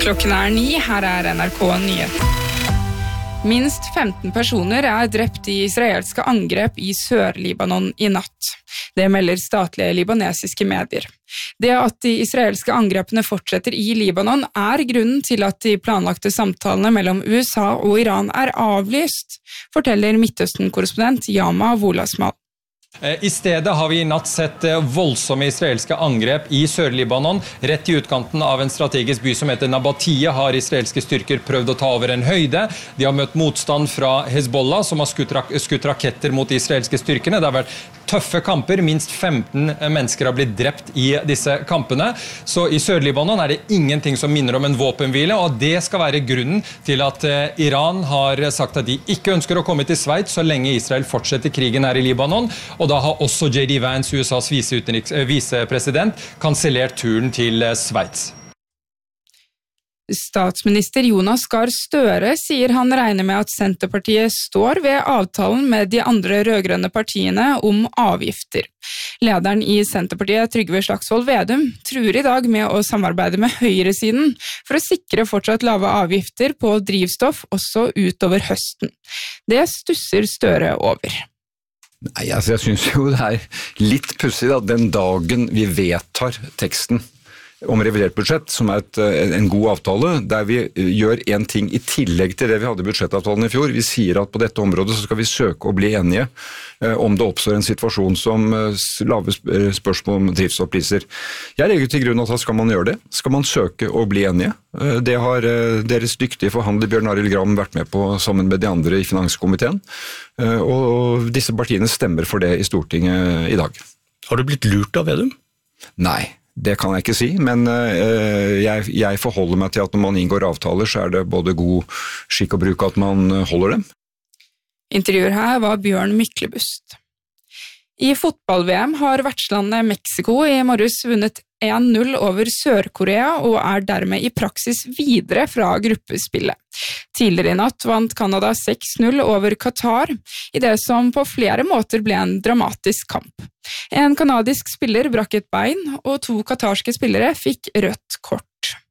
Klokken 9, her NRK Nyheter. Minst 15 personer drept i israelske angrep i Sør-Libanon i natt. Det melder statlige libanesiske medier. Det at de israelske angrepene fortsetter i Libanon grunnen til at de planlagte samtalene mellom USA og Iran avlyst, forteller Midtøsten-korrespondent Yama Wolasmal. I stedet har vi i natt sett voldsomme israelske angrep i Sør-Libanon. Rett i utkanten av en strategisk by som heter Nabatia har israelske styrker prøvd å ta over en høyde. De har møtt motstand fra Hezbollah, som har skutt raketter mot de israelske styrkene. Det har vært tøffe kamper. Minst 15 mennesker har blitt drept i disse kampene. Så i Sør-Libanon det ingenting som minner om en våpenhvile, og det skal være grunnen til at Iran har sagt at de ikke ønsker å komme til Sveits så lenge Israel fortsetter krigen her i Libanon. Og da har også J.D. Vance, USAs visepresident, kansellert turen til Sveits. Statsminister Jonas Gahr Støre sier han regner med at Senterpartiet står ved avtalen med de andre rødgrønne partiene om avgifter. Lederen i Senterpartiet, Trygve Slagsvold Vedum, truer i dag med å samarbeide med høyresiden for å sikre fortsatt lave avgifter på drivstoff også utover høsten. Det stusser Støre over. Nei, altså jeg synes jo det litt pussig at den dagen vi vedtar teksten om revidert budsjett, som en god avtale, der vi gjør en ting i tillegg til det vi hadde i budsjettavtalen i fjor. Vi sier at på dette området så skal vi søke å bli enige om det oppstår en situasjon som lave spørsmål om drivstoffpriser. Jeg legger til grunn at da skal man gjøre det. Skal man søke å bli enige? Det har deres dyktige forhandler Bjørn Arild Gram vært med på sammen med de andre i finanskomiteen, og disse partiene stemmer for det i Stortinget i dag. Har du blitt lurt av Vedum? Nei. Det kan jeg ikke si, men jeg forholder meg til at når man inngår avtaler, så det både god skikk og bruk at man holder dem. Intervjuer her var Bjørn Myklebust. I fotball-VM har vertslandet Mexico i morges vunnet 1-0 over Sør-Korea og dermed i praksis videre fra gruppespillet. Tidligere i natt vant Canada 6-0 over Qatar, i det som på flere måter ble en dramatisk kamp. En kanadisk spiller brakk et bein, og 2 katarske spillere fikk rødt kort.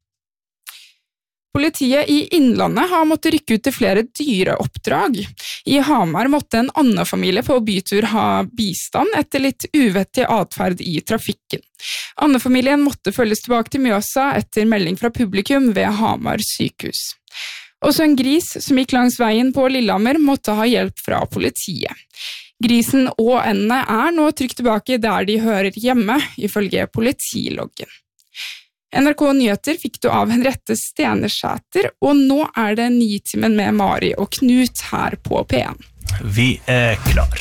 Politiet i Innlandet har måttet rykke ut til flere dyreoppdrag. I Hamar måtte en andefamilie på bytur ha bistand etter litt uvettig atferd i trafikken. Andefamilien måtte følges tilbake til Mjøsa etter melding fra publikum ved Hamar sykehus. Også en gris som gikk langs veien på Lillehammer måtte ha hjelp fra politiet. Grisen og endene nå trygt tilbake der de hører hjemme, ifølge politiloggen. NRK Nyheter fikk du av Henriette Stenesæter, og nå det Nitimen med Mari og Knut her på P1. Vi klar.